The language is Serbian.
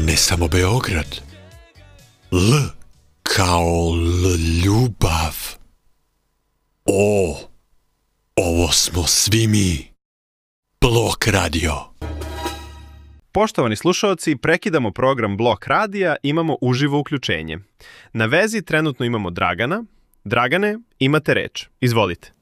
ne samo Beograd. L kao ljubav. O, ovo smo svi mi. Blok radio. Poštovani slušaoci, prekidamo program Blok radija, imamo uživo uključenje. Na vezi trenutno imamo Dragana. Dragane, imate reč. Izvolite.